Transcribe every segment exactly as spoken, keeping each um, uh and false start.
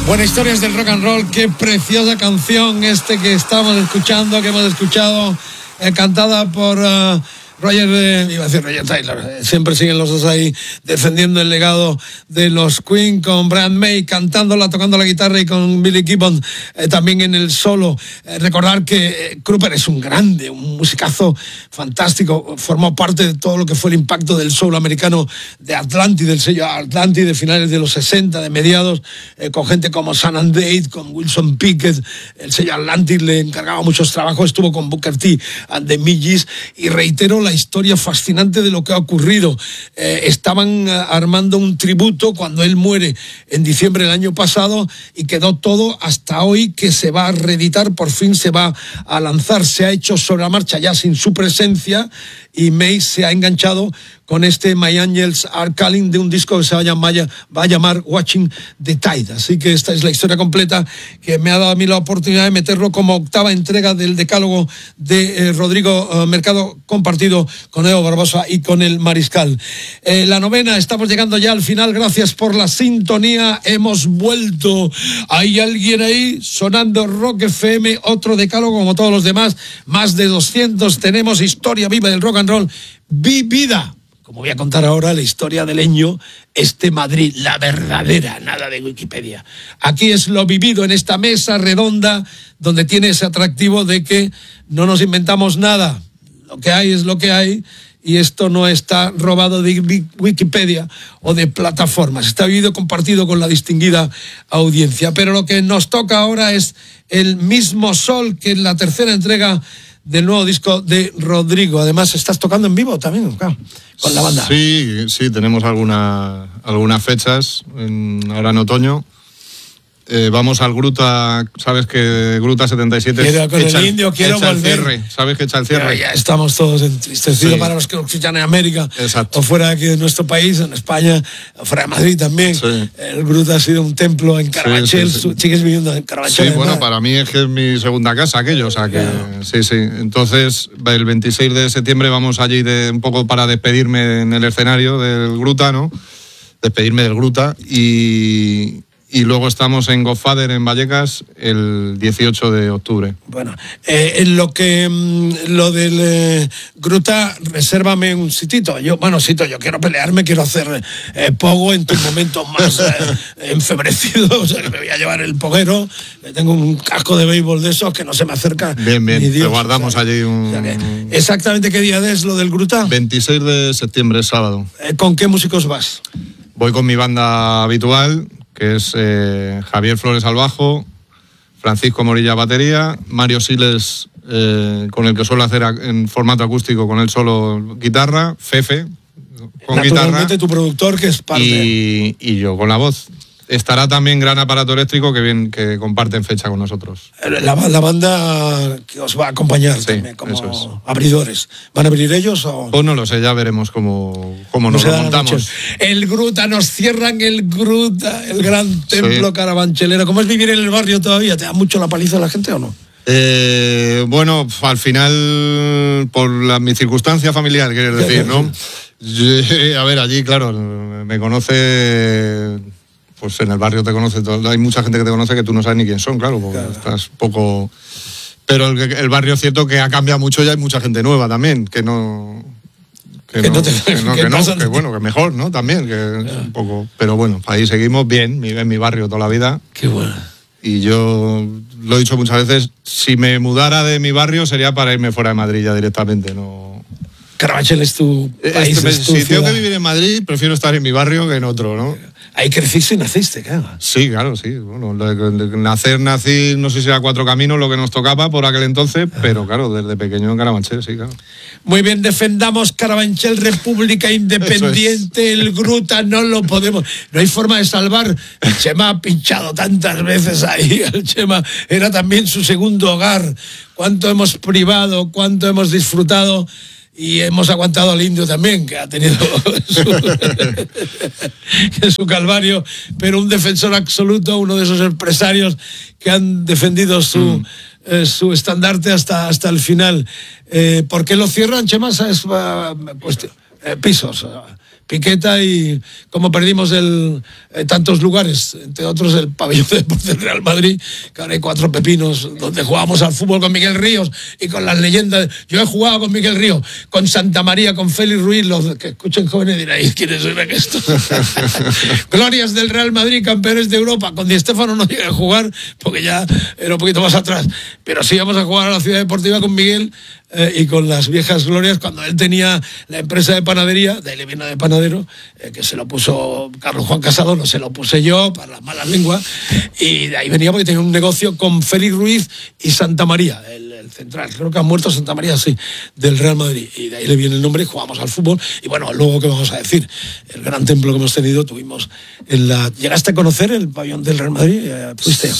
Bueno, historias del rock and roll, qué preciosa canción este que estamos escuchando, que hemos escuchado, eh, cantada por uh, Roger, eh, iba a decir Roger Taylor, eh, siempre siguen los dos ahí defendiendo el legado de los Queen, con Brian May cantándola, tocando la guitarra, y con Billy Gibbons eh, también en el solo. Eh, recordar que eh, Crupper es un grande, un musicazo fantástico, formó parte de todo lo que fue el impacto del soul americano de Atlantic, del sello Atlantic de finales de los sesenta, de mediados, eh, con gente como Sam and Dave, con Wilson Pickett. El sello Atlantic le encargaba muchos trabajos, estuvo con Booker T and the Midges, y reitero la historia fascinante de lo que ha ocurrido. Eh, estaban uh, armando un tributo cuando él muere en diciembre del año pasado, y quedó todo hasta hoy, que se va a reeditar, por fin se va a lanzar, se ha hecho sobre la marcha ya sin su presencia, y May se ha enganchado con este My Angels Are Calling, de un disco que se va a llamar, va a llamar Watching the Tide. Así que esta es la historia completa, que me ha dado a mí la oportunidad de meterlo como octava entrega del decálogo de eh, Rodrigo eh, Mercado, compartido con Evo Barbosa y con el Mariscal. Eh, la novena, estamos llegando ya al final. Gracias por la sintonía, hemos vuelto. Hay alguien ahí sonando Rock F M, otro decálogo como todos los demás, más de doscientos. Tenemos historia viva del rock and roll vivida, como voy a contar ahora, la historia del Leño, este Madrid, la verdadera, nada de Wikipedia. Aquí es lo vivido en esta mesa redonda, donde tiene ese atractivo de que no nos inventamos nada. Lo que hay es lo que hay, y esto no está robado de Wikipedia o de plataformas. Está vivido, compartido con la distinguida audiencia. Pero lo que nos toca ahora es El Mismo Sol, que es la tercera entrega del nuevo disco de Rodrigo. Además, estás tocando en vivo también, claro, con la banda. Sí, sí, tenemos alguna, algunas fechas en, ahora en otoño. Eh, vamos al Gruta, sabes que Gruta setenta y siete quiero, con echa, el indio quiero echa volver. El cierre, sabes que echa el cierre. Pero ya estamos todos entristecidos, sí, para los que nos escuchan en América. Exacto. O fuera de aquí de nuestro país, en España, o fuera de Madrid también. Sí. El Gruta ha sido un templo en Carabanchel. Sí, sí, sí. Sigues viviendo en Carabanchel. Sí, bueno, para mí es que es mi segunda casa aquello, o sea que yeah. sí, sí. Entonces, el veintiséis de septiembre vamos allí de, un poco para despedirme en el escenario del Gruta, ¿no? Despedirme del Gruta, y Y luego estamos en Godfather, en Vallecas, el dieciocho de octubre. Bueno, eh, en lo que lo del eh, Gruta, resérvame un sitito. Yo, bueno, sitio, yo quiero pelearme, quiero hacer eh, pogo en tus momentos más eh, enfebrecidos. O sea, que me voy a llevar el poguero. Tengo un casco de béisbol de esos que no se me acerca. Bien, bien, ni Dios, te guardamos, o sea, allí un... O sea, que, ¿exactamente qué día es lo del Gruta? veintiséis de septiembre, sábado. Eh, ¿Con qué músicos vas? Voy con mi banda habitual, que es eh, Javier Flores al bajo, Francisco Morilla batería, Mario Siles, eh, con el que suelo hacer en formato acústico, con él solo guitarra, Fefe con naturalmente guitarra, tu productor, que es parte, y, y yo con la voz. Estará también Gran Aparato Eléctrico, que bien que comparten fecha con nosotros. La, la banda que os va a acompañar, sí, también, como es. abridores. ¿Van a abrir ellos o...? Pues no lo sé, ya veremos cómo, cómo nos no lo montamos. El Gruta, nos cierran el Gruta, el gran templo sí. carabanchelero. ¿Cómo es vivir en el barrio todavía? ¿Te da mucho la paliza la gente o no? Eh, bueno, al final, por la, mi circunstancia familiar, quieres decir, ¿no? Yo, a ver, allí, claro, me conoce... Pues en el barrio te conoce todo, hay mucha gente que te conoce que tú no sabes ni quién son, claro, porque claro. estás poco... Pero el, el barrio es cierto que ha cambiado mucho, ya hay mucha gente nueva también, que no... Que, que no, no, te, que, no, que, que, no que bueno, que mejor, ¿no? También, que claro. es un poco... Pero bueno, ahí seguimos bien, en mi barrio toda la vida. Qué bueno. Y yo lo he dicho muchas veces, si me mudara de mi barrio sería para irme fuera de Madrid ya directamente, no... Carabanchel es tu país, este, es tu si ciudad. Tengo que vivir en Madrid, prefiero estar en mi barrio que en otro, ¿no? Ahí creciste y naciste, claro. Sí, claro, sí. Bueno, nacer, nací, no sé si era Cuatro Caminos lo que nos tocaba por aquel entonces, ah. pero claro, desde pequeño en Carabanchel, sí, claro. Muy bien, defendamos Carabanchel, República Independiente, es. El Gruta, no lo podemos, no hay forma de salvar. El Chema ha pinchado tantas veces ahí, el Chema era también su segundo hogar. Cuánto hemos privado, cuánto hemos disfrutado. Y hemos aguantado al indio también, que ha tenido su, su calvario, pero un defensor absoluto, uno de esos empresarios que han defendido su, mm. eh, su estandarte hasta, hasta el final. Eh, ¿Por qué lo cierran, Chema? Es uh, cuestión, eh, pisos. Uh, Piqueta y como perdimos el, eh, tantos lugares, entre otros el pabellón de deportes del Real Madrid, que ahora hay cuatro pepinos donde jugábamos al fútbol con Miguel Ríos y con las leyendas. Yo he jugado con Miguel Ríos, con Santa María, con Félix Ruiz, los que escuchen jóvenes dirán, ¿quiénes son estos? Glorias del Real Madrid, campeones de Europa. Con Di Stéfano no llegué a jugar porque ya era un poquito más atrás, pero sí íbamos a jugar a la Ciudad Deportiva con Miguel eh, y con las viejas glorias cuando él tenía la empresa de panadería, de ahí le viene de panadero, eh, que se lo puso Carlos Juan Casado, no se lo puse yo para las malas lenguas, y de ahí venía porque tenía un negocio con Félix Ruiz y Santa María, el, el central, creo que ha muerto Santa María, sí, del Real Madrid, y de ahí le viene el nombre y jugamos al fútbol. Y bueno, luego, ¿qué vamos a decir? El gran templo que hemos tenido, tuvimos en la... ¿Llegaste a conocer el pabellón del Real Madrid? ¿Fuiste?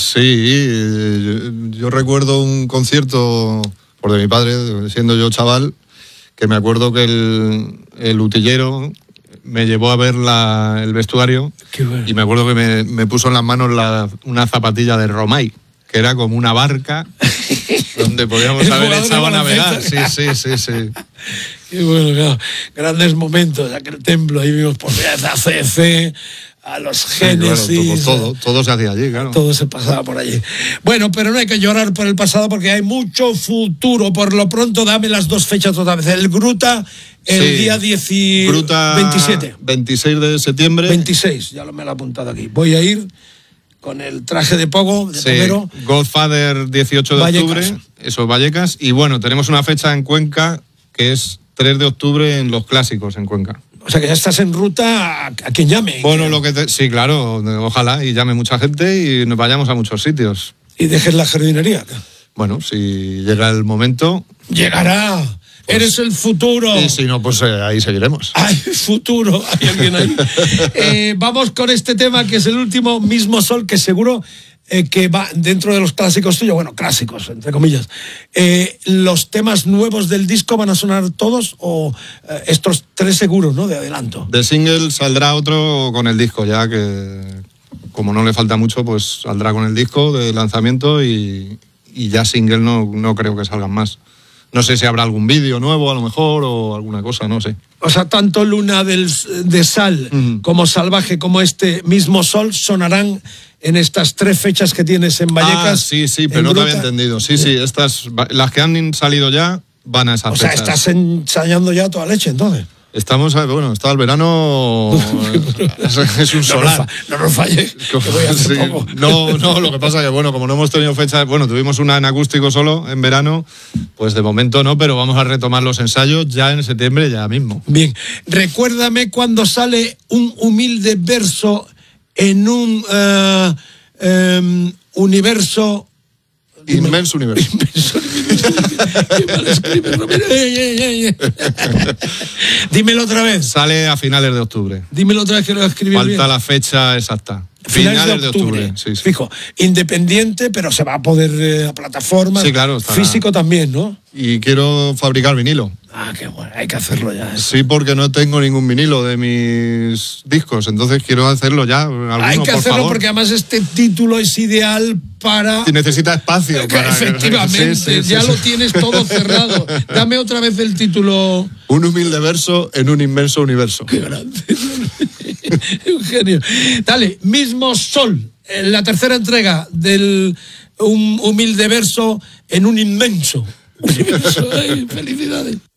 Sí, yo, yo recuerdo un concierto por de mi padre, siendo yo chaval, que me acuerdo que el, el utillero me llevó a ver la, el vestuario. Qué bueno. Y me acuerdo que me, me puso en las manos la, una zapatilla de Romay, que era como una barca donde podíamos haber echado a navegar. Sí, sí, sí, sí. Qué bueno, claro. Grandes momentos, aquel templo, ahí vimos por a C C, a los Génesis. Sí, claro, todo, todo, todo se hacía allí, claro. Todo se pasaba por allí. Bueno, pero no hay que llorar por el pasado porque hay mucho futuro. Por lo pronto, dame las dos fechas otra vez. El Gruta, el sí, día diez, Gruta veintisiete. veintiséis de septiembre. veintiséis, ya lo me lo he apuntado aquí. Voy a ir con el traje de pogo, de sí, poguero. Godfather, dieciocho de Vallecas. octubre, eso, Vallecas. Y bueno, tenemos una fecha en Cuenca que es tres de octubre en los clásicos en Cuenca. O sea que ya estás en ruta a, a quien llame. Bueno, lo que te, sí, claro, ojalá y llame mucha gente y nos vayamos a muchos sitios. Y dejes la jardinería. Bueno, si llega el momento... Llegará. Pues, eres el futuro. Y si no, pues eh, ahí seguiremos. Hay futuro, hay alguien ahí. eh, vamos con este tema que es el último, Mismo Sol, que seguro eh, que va dentro de los clásicos tuyos, bueno, clásicos, entre comillas. Eh, ¿Los temas nuevos del disco van a sonar todos o eh, estos tres seguros, ¿no? De adelanto. De single saldrá otro con el disco, ya que como no le falta mucho, pues saldrá con el disco de lanzamiento y, y ya single no, no creo que salgan más. No sé si habrá algún vídeo nuevo a lo mejor o alguna cosa, no sé. O sea, tanto Luna del, de Sal uh-huh. como Salvaje como este Mismo Sol sonarán en estas tres fechas que tienes en Vallecas. Ah, sí, sí, pero no te había entendido. Sí, sí, estas, las que han salido ya van a esas o fechas. O sea, estás ensayando ya toda leche, entonces. Estamos, bueno, está el verano, es un solar. No nos falles, que voy a hacer sí, poco. No, no, lo que pasa es que, bueno, como no hemos tenido fecha, bueno, tuvimos una en acústico solo en verano, pues de momento no, pero vamos a retomar los ensayos ya en septiembre, ya mismo. Bien, recuérdame cuando sale un humilde verso en un uh, um, universo... Inmenso universo. Inmenso Qué mal escribe, Dímelo otra vez. Sale a finales de octubre. Dímelo otra vez que lo escribí bien. Falta la fecha exacta. Finales, finales de octubre. De octubre. Sí, sí. Fijo, independiente, pero se va a poder eh, a plataformas. Sí, claro. Estará. Físico también, ¿no? Y quiero fabricar vinilo. Ah, qué bueno, hay que hacerlo ya. Eso. Sí, porque no tengo ningún vinilo de mis discos, entonces quiero hacerlo ya. Alguno, hay que por hacerlo favor. Porque además este título es ideal para... Si necesita espacio. Para... Efectivamente, sí, sí, sí, ya sí. lo tienes todo cerrado. Dame otra vez el título. Un humilde verso en un inmenso universo. Qué grande. Eugenio. Dale, Mismo Sol, la tercera entrega del un humilde verso en un inmenso universo. Ay, felicidades.